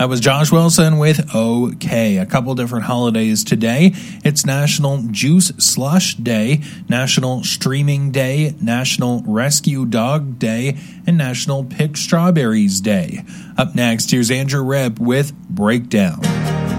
That was Josh Wilson with OK. A couple different holidays today. It's National Juice Slush Day, National Streaming Day, National Rescue Dog Day, and National Pick Strawberries Day. Up next, here's Andrew Ripp with Breakdown.